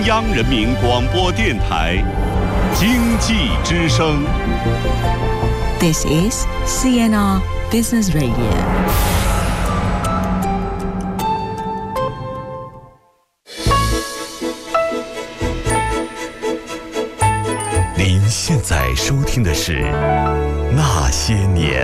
央人民广播电台经济之声。 This is CNR Business Radio。 您现在收听的是《那些年》。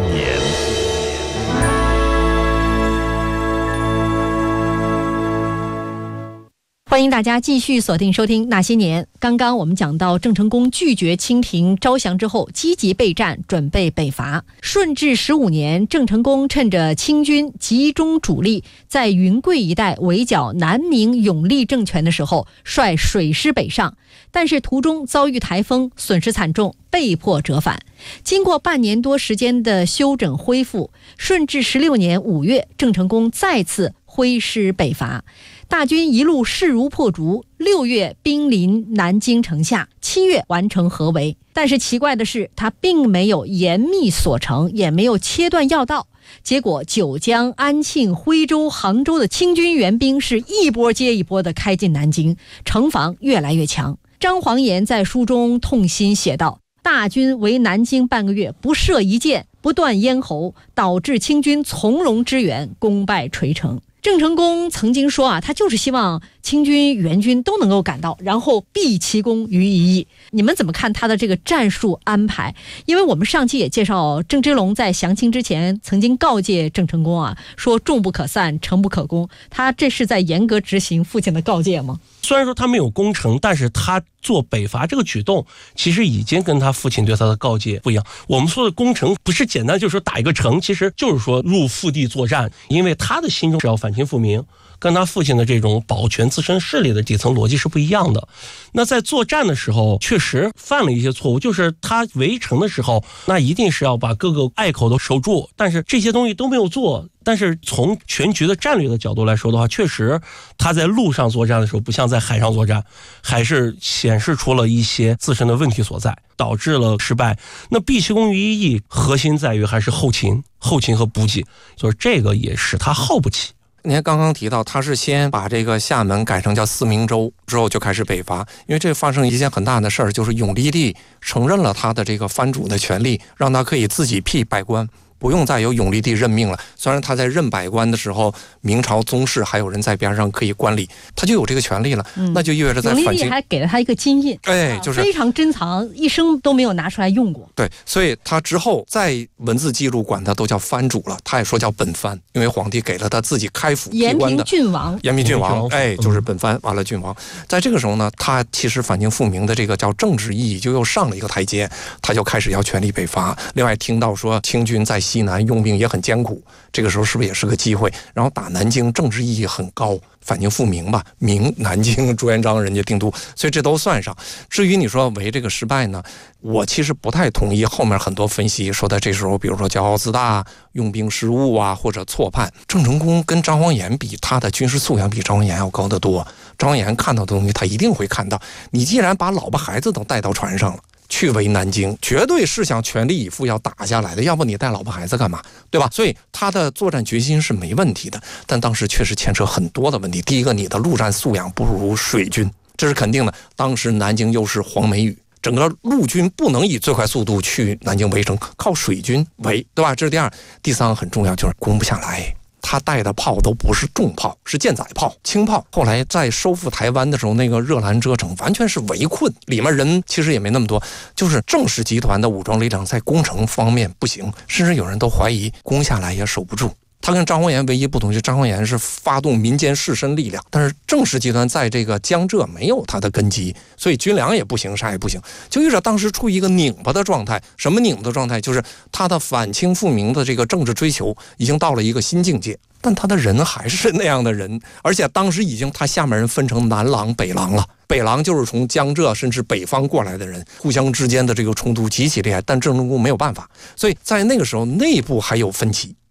欢迎大家继续锁定收听《那些年》。刚刚我们讲到，郑成功拒绝清廷招降之后，积极备战，准备北伐。顺治15年，郑成功趁着清军集中主力在云贵一带围剿南明永历政权的时候，率水师北上，但是途中遭遇台风，损失惨重，被迫折返。经过半年多时间的休整恢复，顺治16年5月，郑成功再次挥师北伐。大军一路势如破竹，6月兵临南京城下，7月完成合围。但是奇怪的是，他并没有严密锁城，也没有切断要道。结果九江、安庆、徽州、杭州的清军援兵是一波接一波的开进南京，城防越来越强。张煌言在书中痛心写道：大军围南京半个月，不射一箭，不断咽喉，导致清军从容支援，功败垂成。郑成功曾经说他就是希望清军援军都能够赶到，然后毕其功于一役。你们怎么看他的这个战术安排？因为我们上期也介绍，郑芝龙在降清之前曾经告诫郑成功说众不可散，城不可攻。他这是在严格执行父亲的告诫吗？ 虽然说他没有攻城，但是他做北伐这个举动，其实已经跟他父亲对他的告诫不一样。我们说的攻城不是简单就是说打一个城，其实就是说入腹地作战，因为他的心中是要反清复明，跟他父亲的这种保全自身势力的底层逻辑是不一样的。那在作战的时候确实犯了一些错误，就是他围城的时候，那一定是要把各个隘口都守住，但是这些东西都没有做。但是从全局的战略的角度来说的话，确实他在陆上作战的时候不像在海上作战，还是显示出了一些自身的问题所在，导致了失败。那毕其功于一役，核心在于还是后勤和补给，所以这个也使他耗不起。 您看刚刚提到，他是先把这个厦门改成叫四明州，之后就开始北伐。因为这发生一件很大的事儿，就是永历帝承认了他的这个藩主的权利，让他可以自己辟百官，不用再由永历帝任命了。虽然他在任百官的时候，明朝宗室还有人在边上可以观礼，他就有这个权利了。那就意味着在永历帝还给了他一个金印， 就是非常珍藏，一生都没有拿出来用过。 对，所以他之后在文字记录管他都叫藩主了，他也说叫本藩，因为皇帝给了他自己开府辟官的延平郡王，就是本藩，完了郡王。在这个时候呢，他其实反清复明的这个叫政治意义就又上了一个台阶，他就开始要全力北伐。另外听到说清军在西南用兵也很艰苦，这个时候是不是也是个机会？然后打南京政治意义很高，反清复明吧，明南京朱元璋人家定都，所以这都算上。至于你说围这个失败呢，我其实不太同意后面很多分析说的这时候比如说骄傲自大，用兵失误或者错判。郑成功跟张煌言比，他的军事素养比张煌言要高得多。张煌言看到的东西他一定会看到，你既然把老婆孩子都带到船上了去围南京，绝对是想全力以赴要打下来的，要不你带老婆孩子干嘛，对吧？所以他的作战决心是没问题的，但当时确实牵扯很多的问题。第一个，你的陆战素养不如水军，这是肯定的。当时南京又是黄梅雨，整个陆军不能以最快速度去南京围城，靠水军围，对吧？这是第二。第三个很重要，就是攻不下来。他带的炮都不是重炮，是舰载炮、轻炮。后来在收复台湾的时候，那个热兰遮城完全是围困，里面人其实也没那么多，就是郑氏集团的武装力量在攻城方面不行，甚至有人都怀疑攻下来也守不住。他跟张煌言唯一不同，就张煌言是发动民间士绅力量，但是郑氏集团在这个江浙没有他的根基，所以军粮也不行，啥也不行，就意味着当时处于一个拧巴的状态。什么拧巴的状态？就是他的反清复明的这个政治追求已经到了一个新境界，但他的人还是那样的人，而且当时已经他下面人分成南狼、北狼了。北狼就是从江浙甚至北方过来的人，互相之间的这个冲突极其厉害，但郑成功没有办法，所以在那个时候内部还有分歧。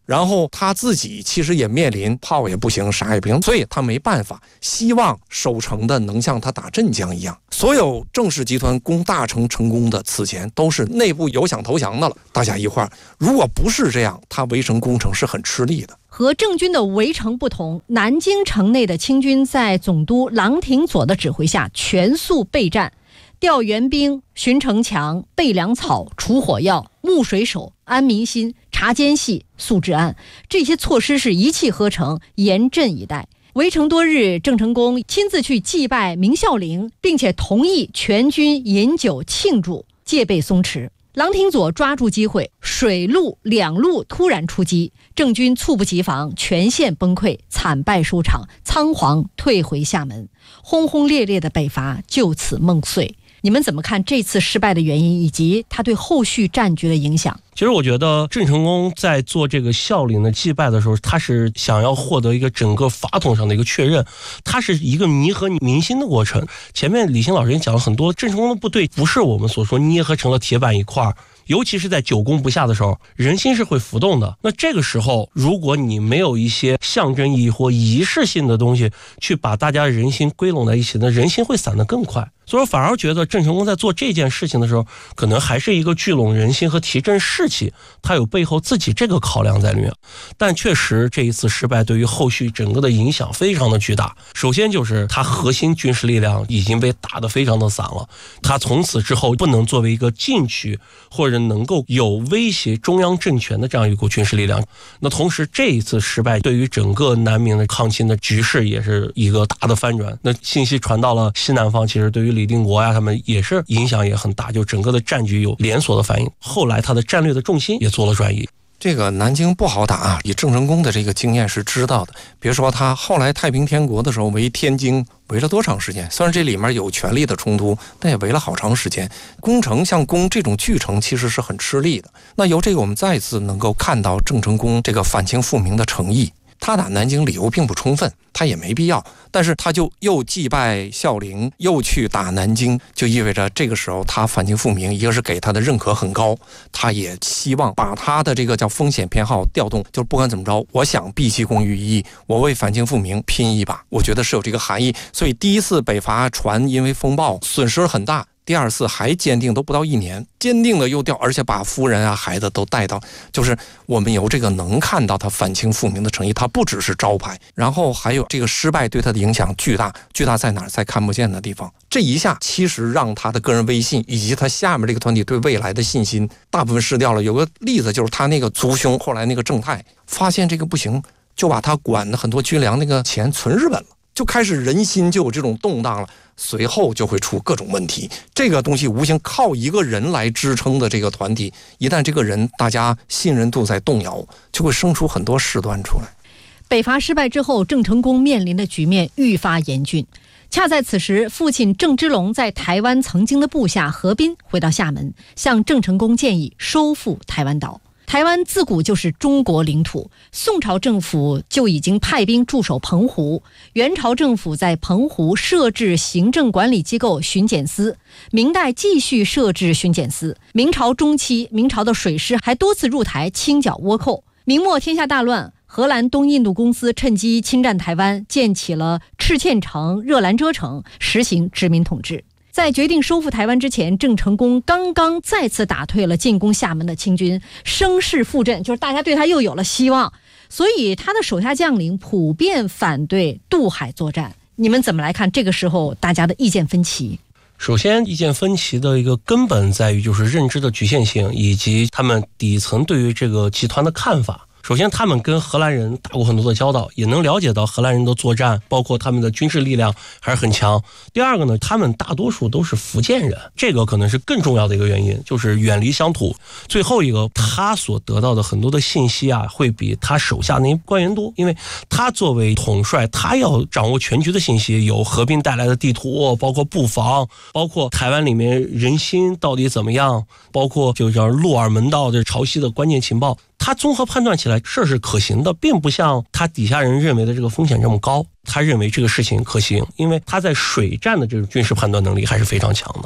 然后他自己其实也面临炮也不行，啥也不行，所以他没办法，希望守城的能像他打镇江一样。所有郑氏集团攻大城成功的此前都是内部有想投降的了，大家一块儿，如果不是这样，他围城攻城是很吃力的。 和郑军的围城不同，南京城内的清军在总督郎廷佐的指挥下全速备战，调援兵、巡城墙、备粮草、除火药、牧水手、安民心、查奸细、肃治安，这些措施是一气呵成，严阵以待。围城多日，郑成功亲自去祭拜明孝陵，并且同意全军饮酒庆祝，戒备松弛。郎廷佐抓住机会，水陆两路突然出击，郑军猝不及防，全线崩溃，惨败收场，仓皇退回厦门，轰轰烈烈的北伐就此梦碎。你们怎么看这次失败的原因，以及它对后续战局的影响？ 其实我觉得郑成功在做这个孝陵的祭拜的时候，他是想要获得一个整个法统上的一个确认，它是一个弥合民心的过程。前面李欣老师也讲了很多，郑成功的部队不是我们所说捏合成了铁板一块，尤其是在久攻不下的时候，人心是会浮动的。那这个时候，如果你没有一些象征意义或仪式性的东西去把大家人心归拢在一起，那人心会散得更快。所以反而觉得郑成功在做这件事情的时候，可能还是一个聚拢人心和提振士气，他有背后自己这个考量在里面。但确实这一次失败对于后续整个的影响非常的巨大。首先就是他核心军事力量已经被打得非常的散了，他从此之后不能作为一个进取或者能够有威胁中央政权的这样一股军事力量。那同时这一次失败对于整个南明的抗清的局势也是一个大的翻转。那信息传到了西南方，其实对于李定国呀他们也是影响也很大，就整个的战局有连锁的反应。后来他的战略的重心也做了转移。 这个南京不好打啊，以郑成功的这个经验是知道的。别说他后来太平天国的时候围天津，围了多长时间？虽然这里面有权力的冲突，但也围了好长时间。攻城像攻这种巨城其实是很吃力的。那由这个我们再次能够看到郑成功这个反清复明的诚意。他打南京理由并不充分，他也没必要，但是他就又祭拜孝陵，又去打南京，就意味着这个时候他反清复明，一个是给他的认可很高，他也希望把他的这个叫风险偏好调动，就是不管怎么着，我想毕其功于一役，我为反清复明拼一把，我觉得是有这个含义。所以第一次北伐船因为风暴损失很大，第二次还坚定都不到1年，坚定的又调，而且把夫人啊孩子都带到，就是我们由这个能看到他反清复明的诚意，他不只是招牌，然后还有这个失败对他的影响巨大，巨大在哪儿？在看不见的地方。这一下其实让他的个人威信以及他下面这个团体对未来的信心大部分失掉了。有个例子就是他那个族兄，后来那个郑泰发现这个不行，就把他管的很多军粮那个钱存日本了，就开始人心就有这种动荡了，随后就会出各种问题。这个东西无形靠一个人来支撑的这个团体，一旦这个人大家信任度在动摇，就会生出很多事端出来。 北伐失败之后，郑成功面临的局面愈发严峻。恰在此时，父亲郑芝龙在台湾曾经的部下何斌回到厦门，向郑成功建议收复台湾岛。台湾自古就是中国领土，宋朝政府就已经派兵驻守澎湖，元朝政府在澎湖设置行政管理机构巡检司，明代继续设置巡检司，明朝中期，明朝的水师还多次入台清剿倭寇。明末天下大乱，荷兰东印度公司趁机侵占台湾，建起了赤堑城、热兰遮城，实行殖民统治。在决定收复台湾之前，郑成功刚刚再次打退了进攻厦门的清军，声势复振，就是大家对他又有了希望，所以他的手下将领普遍反对渡海作战。你们怎么来看这个时候大家的意见分歧？ 首先，意见分歧的一个根本在于就是认知的局限性，以及他们底层对于这个集团的看法。首先他们跟荷兰人打过很多的交道，也能了解到荷兰人的作战包括他们的军事力量还是很强。第二个呢，他们大多数都是福建人，这个可能是更重要的一个原因，就是远离乡土。最后一个，他所得到的很多的信息啊，会比他手下那些官员多，因为他作为统帅，他要掌握全局的信息，有合并带来的地图，包括布防，包括台湾里面人心到底怎么样，包括就叫洛尔门道的潮汐的关键情报，他综合判断起来这是可行的，并不像他底下人认为的这个风险这么高。他认为这个事情可行，因为他在水战的这种军事判断能力还是非常强的。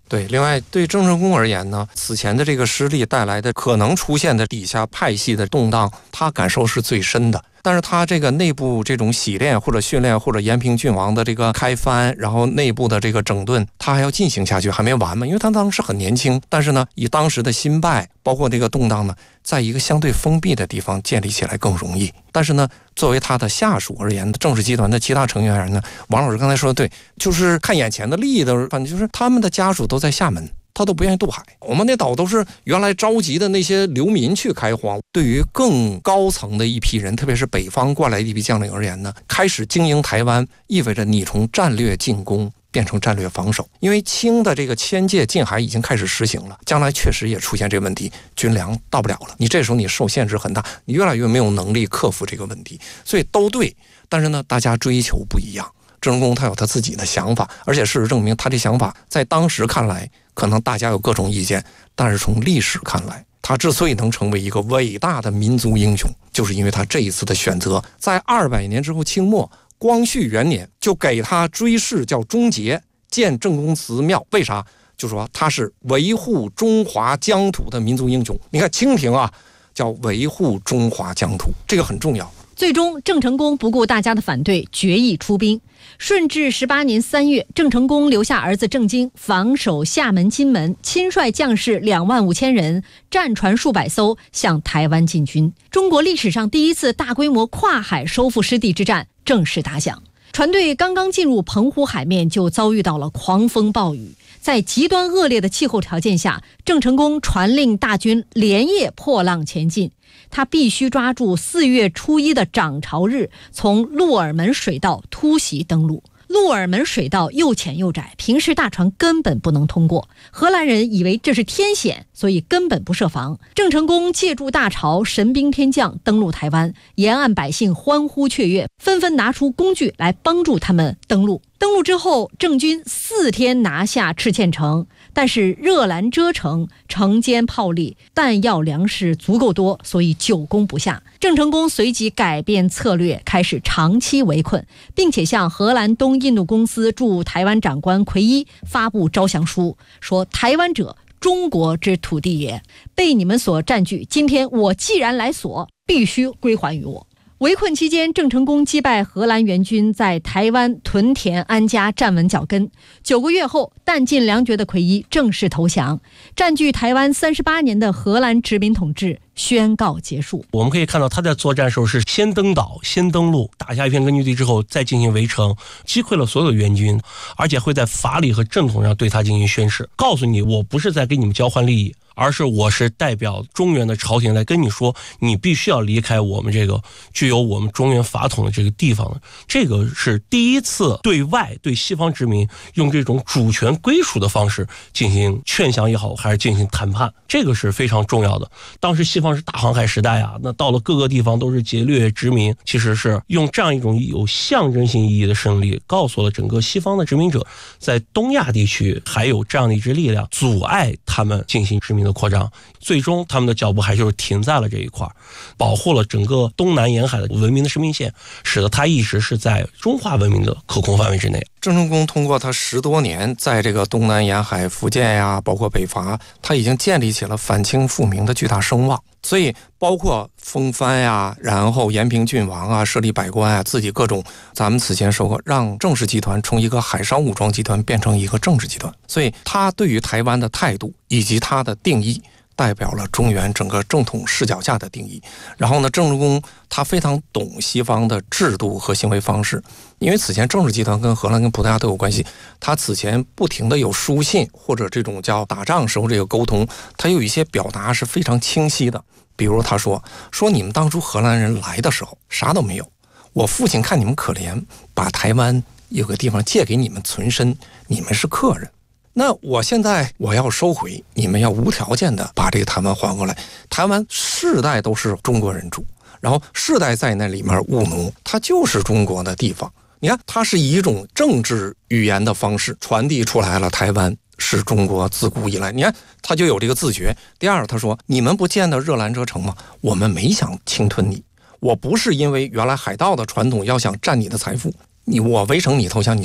对，另外对郑成功而言呢，此前的这个失利带来的可能出现的底下派系的动荡，他感受是最深的。但是他这个内部这种洗练或者训练或者延平郡王的这个开藩，然后内部的这个整顿，他还要进行下去，还没完嘛。因为他当时很年轻，但是呢，以当时的新败，包括这个动荡呢，在一个相对封闭的地方建立起来更容易。但是呢，作为他的下属而言，郑氏集团的其他成员呢，王老师刚才说的对，就是看眼前的利益的，反正就是他们的家属都在厦门。他都不愿意渡海，我们那岛都是原来召集的那些流民去开荒。对于更高层的一批人，特别是北方过来的一批将领而言呢，开始经营台湾，意味着你从战略进攻变成战略防守，因为清的这个迁界禁海已经开始实行了，将来确实也出现这个问题，军粮到不了了，你这时候你受限制很大，你越来越没有能力克服这个问题，所以都对，但是呢，大家追求不一样。郑成功他有他自己的想法，而且事实证明他这想法在当时看来可能大家有各种意见，但是从历史看来，他之所以能成为一个伟大的民族英雄，就是因为他这一次的选择，在200年之后清末光绪元年就给他追谥叫忠节，建郑公祠庙。为啥？就说他是维护中华疆土的民族英雄。你看清廷啊，叫维护中华疆土，这个很重要。 最终，郑成功不顾大家的反对，决意出兵。顺治18年3月，郑成功留下儿子郑经防守厦门、金门，亲率将士25000人，战船数百艘向台湾进军。中国历史上第一次大规模跨海收复失地之战正式打响。船队刚刚进入澎湖海面，就遭遇到了狂风暴雨。在极端恶劣的气候条件下，郑成功传令大军连夜破浪前进。他必须抓住4月初1的涨潮日，从鹿耳门水道突袭登陆。鹿耳门水道又浅又窄，平时大船根本不能通过。荷兰人以为这是天险，所以根本不设防。郑成功借助大潮，神兵天降，登陆台湾，沿岸百姓欢呼雀跃，纷纷拿出工具来帮助他们登陆。登陆之后，郑军4天拿下赤堑城，但是热兰遮城城坚炮利，弹药粮食足够多，所以久攻不下。郑成功随即改变策略，开始长期围困，并且向荷兰东印度公司驻台湾长官奎一发布招降书，说台湾者中国之土地也，被你们所占据，今天我既然来索，必须归还于我。围困期间，郑成功击败荷兰援军，在台湾屯田安家，站稳脚跟。9个月后，弹尽粮绝的奎一正式投降，占据台湾38年的荷兰殖民统治宣告结束。 我们可以看到他在作战时候是先登岛，先登陆，打下一片根据地之后再进行围城，击溃了所有的援军，而且会在法理和正统上对他进行宣示，告诉你我不是在跟你们交换利益，而是我是代表中原的朝廷来跟你说，你必须要离开我们这个具有我们中原法统的这个地方的。这个是第一次对外对西方殖民用这种主权归属的方式进行劝降也好，还是进行谈判，这个是非常重要的。当时西方是大航海时代啊，那到了各个地方都是劫掠殖民，其实是用这样一种有象征性意义的胜利，告诉了整个西方的殖民者，在东亚地区还有这样的一支力量阻碍他们进行殖民的扩张，最终他们的脚步还就是停在了这一块，保护了整个东南沿海的文明的生命线，使得它一直是在中华文明的可控范围之内。 郑成功通过他10多年在这个东南沿海、福建呀，包括北伐，他已经建立起了反清复明的巨大声望。所以包括封藩呀，然后延平郡王啊，设立百官啊，自己各种，咱们此前说过，让郑氏集团从一个海上武装集团变成一个政治集团。所以他对于台湾的态度以及他的定义，代表了中原整个正统视角下的定义。然后呢，郑成功他非常懂西方的制度和行为方式，因为此前郑氏集团跟荷兰跟葡萄牙都有关系，他此前不停的有书信或者这种叫打仗时候这个沟通，他有一些表达是非常清晰的。比如他说你们当初荷兰人来的时候啥都没有，我父亲看你们可怜，把台湾有个地方借给你们存身，你们是客人，那我现在我要收回，你们要无条件的把这个台湾还过来。台湾世代都是中国人住，然后世代在那里面务农，它就是中国的地方。你看，它是以一种政治语言的方式传递出来了，台湾是中国自古以来，你看他就有这个自觉。第二，他说你们不见到热兰遮城吗？我们没想侵吞你，我不是因为原来海盗的传统要想占你的财富，我围城你投降你就走，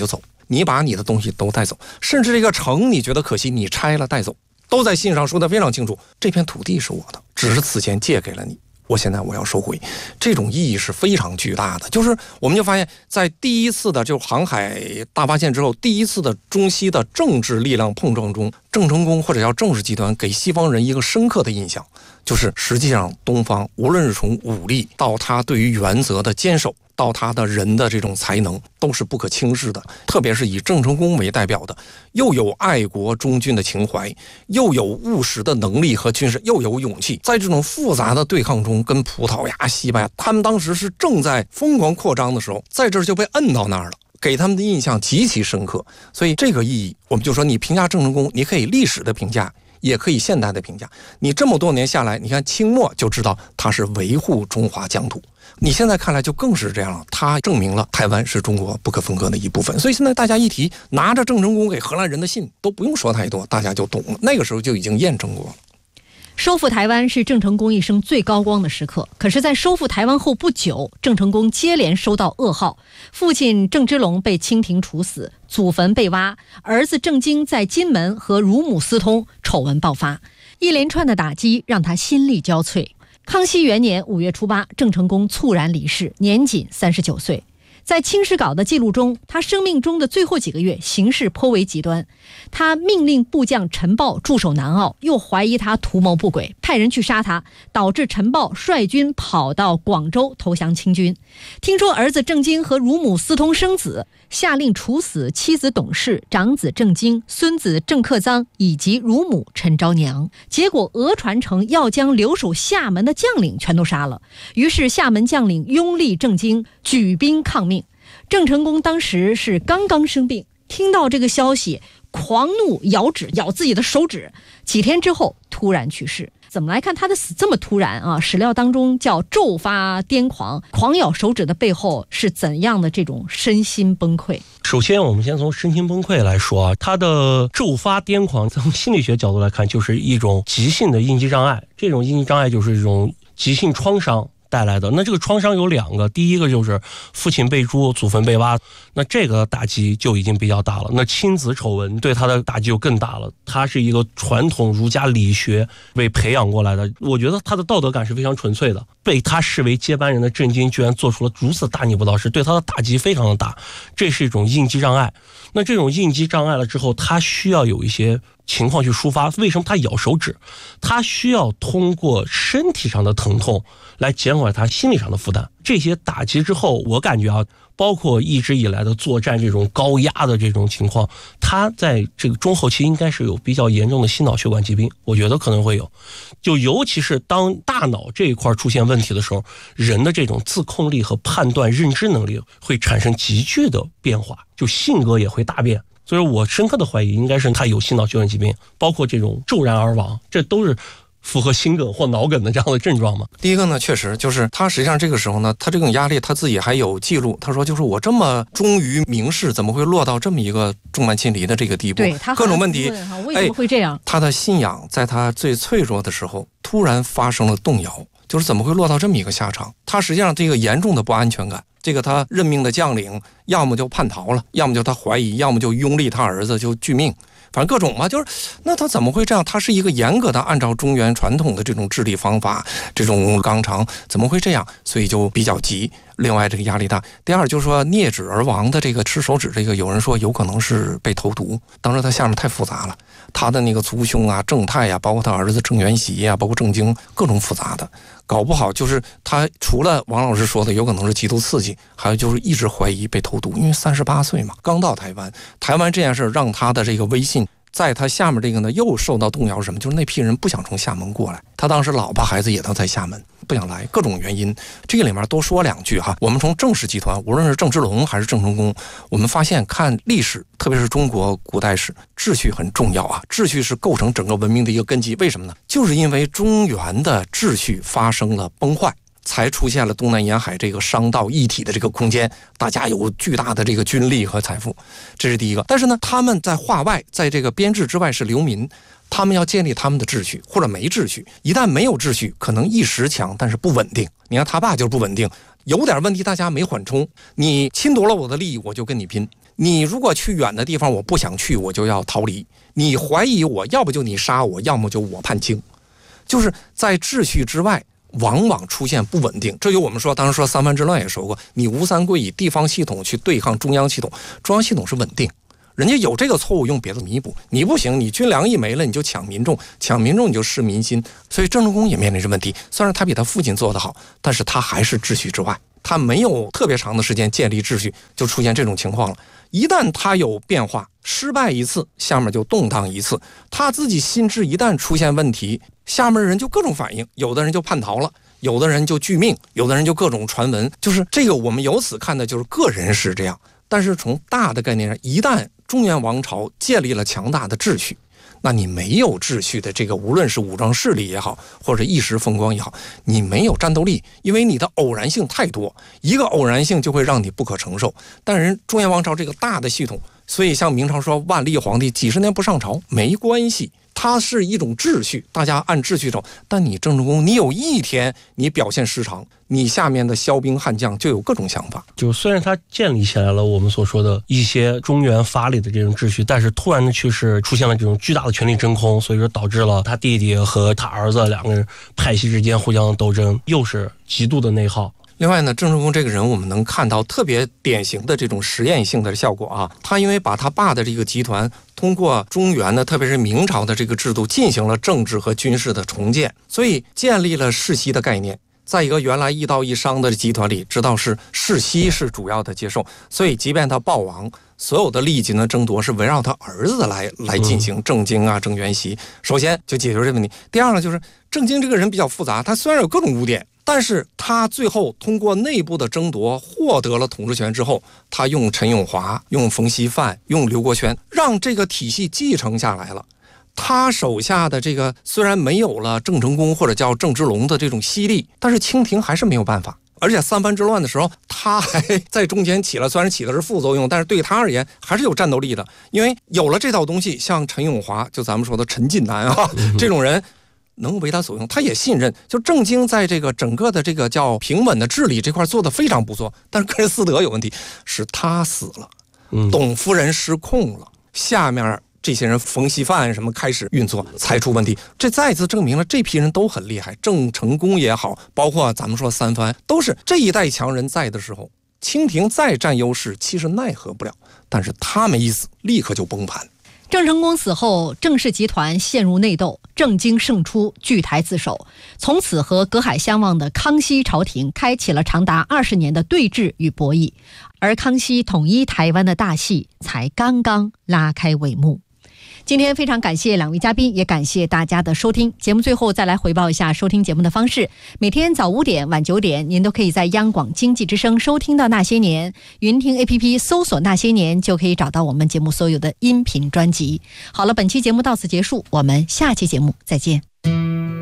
你把你的东西都带走，甚至这个城你觉得可惜，你拆了带走，都在信上说得非常清楚，这片土地是我的，只是此前借给了你，现在我要收回。这种意义是非常巨大的。就是我们就发现，在第一次的就航海大发现之后，第一次的中西的政治力量碰撞中，郑成功或者叫郑氏集团给西方人一个深刻的印象，就是实际上东方无论是从武力到他对于原则的坚守，到他的人的这种才能，都是不可轻视的。特别是以郑成功为代表的，又有爱国忠君的情怀，又有务实的能力和军事，又有勇气，在这种复杂的对抗中，跟葡萄牙、西班牙，他们当时是正在疯狂扩张的时候，在这儿就被摁到那儿了，给他们的印象极其深刻。所以这个意义，我们就说你评价郑成功，你可以历史的评价，也可以现代的评价。你这么多年下来，你看清末就知道他是维护中华疆土，你现在看来就更是这样了，他证明了台湾是中国不可分割的一部分。所以现在大家一提拿着郑成功给荷兰人的信，都不用说太多，大家就懂了。那个时候就已经验证过了。 收复台湾是郑成功一生最高光的时刻，可是在收复台湾后不久，郑成功接连收到噩耗，父亲郑芝龙被清廷处死，祖坟被挖，儿子郑经在金门和乳母私通，丑闻爆发，一连串的打击让他心力交瘁。康熙元年5月初8，郑成功猝然离世，年仅39岁。在《清史稿》的记录中，他生命中的最后几个月行事颇为极端。他命令部将陈豹驻守南澳，又怀疑他图谋不轨，派人去杀他，导致陈豹率军跑到广州投降清军。听说儿子郑经和乳母私通生子，下令处死妻子董氏、长子郑经、孙子郑克臧以及乳母陈昭娘。结果讹传成要将留守厦门的将领全都杀了，于是厦门将领拥立郑经，举兵抗命。郑成功当时是刚刚生病，听到这个消息，狂怒咬自己的手指，几天之后突然去世。怎么来看他的死这么突然啊？史料当中叫骤发癫狂，狂咬手指的背后是怎样的这种身心崩溃？ 首先我们先从身心崩溃来说啊，他的骤发癫狂从心理学角度来看，就是一种急性的应激障碍。这种应激障碍就是一种急性创伤带来的。那这个创伤有两个，第一个就是父亲被诛，祖坟被挖，那这个打击就已经比较大了。那亲子丑闻对他的打击就更大了。他是一个传统儒家理学被培养过来的，我觉得他的道德感是非常纯粹的。被他视为接班人的郑经居然做出了如此大逆不道事，对他的打击非常的大，这是一种应激障碍。那这种应激障碍了之后，他需要有一些情况去抒发。为什么他咬手指？他需要通过身体上的疼痛来减缓他心理上的负担。这些打击之后，我感觉啊，包括一直以来的作战这种高压的这种情况，他在这个中后期应该是有比较严重的心脑血管疾病，我觉得可能会有。就尤其是当大脑这一块出现问题的时候，人的这种自控力和判断认知能力会产生急剧的变化，就性格也会大变。所以我深刻的怀疑应该是他有心脑血管疾病，包括这种骤然而亡，这都是符合心梗或脑梗的这样的症状吗？ 第一个呢，确实就是他实际上这个时候呢，他这种压力他自己还有记录，他说就是我这么忠于名士，怎么会落到这么一个重慢亲离的这个地步？ 对，他各种问题， 为什么会这样？ 他的信仰在他最脆弱的时候突然发生了动摇，就是怎么会落到这么一个下场？他实际上这个严重的不安全感。这个他任命的将领要么就叛逃了，要么就他怀疑，要么就拥立他儿子就拒命，反正各种嘛。就是那他怎么会这样？他是一个严格的按照中原传统的这种治理方法，这种纲常，怎么会这样？所以就比较急。另外这个压力大。第二就是说啮指而亡的这个吃手指，这个有人说有可能是被投毒。当时他下面太复杂了，他的那个族兄啊、郑泰啊，包括他儿子郑元喜啊，包括郑经，各种复杂的，搞不好就是他除了王老师说的有可能是极度刺激，还有就是一直怀疑被投毒，因为38岁嘛，刚到台湾这件事让他的这个威信在他下面这个呢又受到动摇。什么？就是那批人不想从厦门过来，他当时老婆孩子也都在厦门，不想来，各种原因。这个里面多说两句哈。我们从郑氏集团，无论是郑芝龙还是郑成功，我们发现看历史，特别是中国古代史，秩序很重要啊。秩序是构成整个文明的一个根基。为什么呢？就是因为中原的秩序发生了崩坏，才出现了东南沿海这个商道一体的这个空间，大家有巨大的这个军力和财富，这是第一个。但是呢，他们在化外，在这个编制之外是流民，他们要建立他们的秩序，或者没秩序。一旦没有秩序，可能一时强，但是不稳定。你看他爸就是不稳定，有点问题大家没缓冲，你侵夺了我的利益，我就跟你拼。 你如果去远的地方，我不想去，我就要逃离。你怀疑我，要不就你杀我，要么就我判轻。就是在秩序之外，往往出现不稳定。这就我们说，当时说三藩之乱也说过，你吴三桂以地方系统去对抗中央系统，中央系统是稳定。人家有这个错误，用别的弥补，你不行，你军粮一没了，你就抢民众，抢民众你就失民心。所以郑成功也面临着问题，虽然他比他父亲做得好，但是他还是秩序之外，他没有特别长的时间建立秩序，就出现这种情况了。一旦他有变化，失败一次，下面就动荡一次。他自己心智一旦出现问题，下面人就各种反应，有的人就叛逃了，有的人就拒命，有的人就各种传闻。就是这个我们由此看的就是个人是这样，但是从大的概念上，一旦中原王朝建立了强大的秩序，那你没有秩序的这个，无论是武装势力也好，或者一时风光也好，你没有战斗力，因为你的偶然性太多，一个偶然性就会让你不可承受。但是中原王朝这个大的系统，所以像明朝说万历皇帝几十年不上朝没关系，它是一种秩序，大家按秩序走。但你郑成功，你有一天你表现失常，你下面的骁兵悍将就有各种想法。 就虽然他建立起来了我们所说的一些中原法理的这种秩序，但是突然的去世出现了这种巨大的权力真空，所以说导致了他弟弟和他儿子两个人派系之间互相斗争，又是极度的内耗。 另外呢，郑成功这个人我们能看到特别典型的这种实验性的效果啊。他因为把他爸的这个集团通过中原的特别是明朝的这个制度进行了政治和军事的重建，所以建立了世袭的概念。在一个原来一道一商的集团里，知道是世袭是主要的接受，所以即便他暴亡，所有的利益的争夺是围绕他儿子来进行。郑经啊，郑元锡，首先就解决这个问题。第二呢，就是郑经这个人比较复杂，他虽然有各种污点，但是他最后通过内部的争夺获得了统治权之后，他用陈永华、用冯锡范、用刘国轩，让这个体系继承下来了。他手下的这个虽然没有了郑成功或者叫郑芝龙的这种犀利，但是清廷还是没有办法。而且三藩之乱的时候，他还在中间起了，虽然起的是副作用，但是对他而言还是有战斗力的。因为有了这套东西，像陈永华，就咱们说的陈近南啊，这种人能为他所用，他也信任。就郑经在这个整个的这个叫平稳的治理这块做得非常不错，但是个人私德有问题，是他死了，董夫人失控了，下面这些人冯锡范什么开始运作才出问题。这再次证明了这批人都很厉害，郑成功也好，包括咱们说三藩，都是这一代强人在的时候，清廷再占优势其实奈何不了，但是他们一死立刻就崩盘。 郑成功死后，郑氏集团陷入内斗，郑经胜出，据台自首。从此和隔海相望的康熙朝廷开启了长达20年的对峙与博弈，而康熙统一台湾的大戏才刚刚拉开帷幕。今天非常感谢两位嘉宾，也感谢大家的收听。节目最后再来回报一下收听节目的方式：每天早5点、晚9点，您都可以在央广经济之声收听到《那些年》，云听 APP 搜索《那些年》就可以找到我们节目所有的音频专辑。好了，本期节目到此结束，我们下期节目再见。